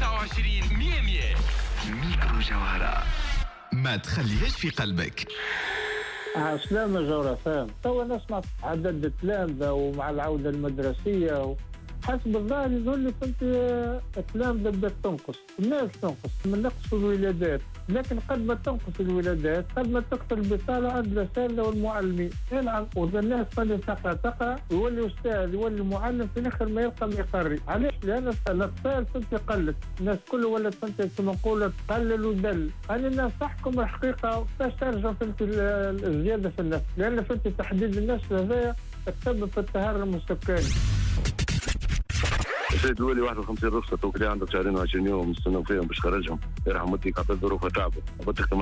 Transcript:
26 100 ميكرو جوهرة، ما تخليهاش في قلبك. سلامة جورة فهم. تو نسمع عدد التلامذة ومع العودة المدرسية حسب الظاهر يقول لي كنت التلامذة بدأت تنقص، الناس تنقص من نقص الولادات، لكن قد ما تنقص الولادات قد ما تكثر البطالة عند الأساتذة والمعلمين. يلعن وإذا الناس تولي تقع يولي أستاذ يولي معلم في الآخر ما يلقى ما يقري. علاش؟ لأن الأطفال كنت قلت، الناس كله ولات كنت كما نقول تقلل ودل. أنا الناس تحكم الحقيقة باش ترجع في الزيادة في النفس، لأن في تحديد الناس هذايا تسبب في التهرم السكاني. السيد الولي 51 رخصة توكلي عندك شهرين و20 يوم نستنوا فيهم باش خرجهم. يرحم والديك عطى ظروفها تعبوا.